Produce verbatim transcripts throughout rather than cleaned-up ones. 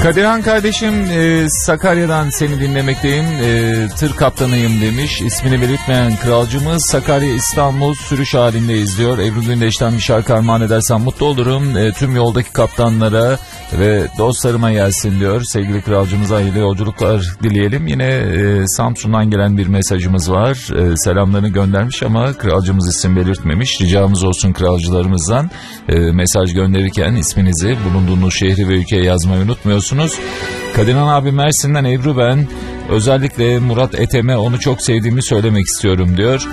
Kadirhan kardeşim e, Sakarya'dan seni dinlemekteyim. E, tır kaptanıyım demiş. İsmini belirtmeyen kralcımız Sakarya İstanbul sürüş halinde izliyor. Ebru Gündeş'ten bir şarkı armağan edersem mutlu olurum. E, tüm yoldaki kaptanlara ve dostlarıma gelsin diyor. Sevgili kralcımıza hayırlı yolculuklar dileyelim. Yine e, Samsun'dan gelen bir mesajımız var. E, selamlarını göndermiş ama kralcımız isim belirtmemiş. Ricamız olsun kralcılarımızdan e, mesaj gönderirken isminizi, bulunduğunuz şehri ve ülkeyi yazmayı unutmuyorsunuz. Kadirhan abi Mersin'den Ebru ben. Özellikle Murat Ethem'e onu çok sevdiğimi söylemek istiyorum diyor.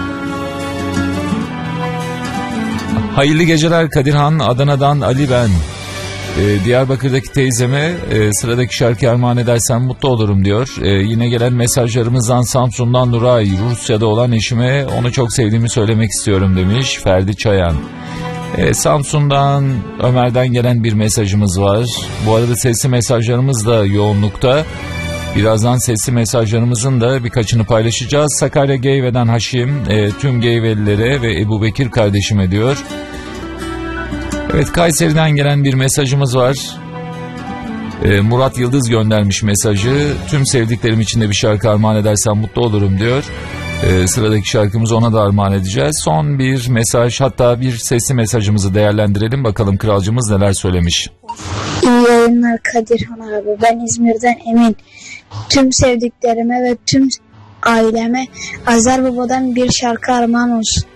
Hayırlı geceler Kadirhan. Adana'dan Ali ben. Ee, Diyarbakır'daki teyzeme e, sıradaki şarkı armağan edersen mutlu olurum diyor. Ee, yine gelen mesajlarımızdan Samsun'dan Nuray. Rusya'da olan eşime onu çok sevdiğimi söylemek istiyorum demiş Ferdi Çayan. Ee, Samsun'dan Ömer'den gelen bir mesajımız var. Bu arada sesli mesajlarımız da yoğunlukta. Birazdan sesli mesajlarımızın da birkaçını paylaşacağız. Sakarya Geyve'den Haşim e, tüm Geyvelilere ve Ebu Bekir kardeşime diyor. Evet, Kayseri'den gelen bir mesajımız var. E, Murat Yıldız göndermiş mesajı. Tüm sevdiklerim için de bir şarkı armağan edersen mutlu olurum diyor. Ee, sıradaki şarkımızı ona da armağan edeceğiz. Son bir mesaj, hatta bir sesli mesajımızı değerlendirelim. Bakalım kralcımız neler söylemiş. İyi yayınlar Kadirhan abi. Ben İzmir'den Emin. Tüm sevdiklerime ve tüm aileme Azer Baba'dan bir şarkı armağan olsun.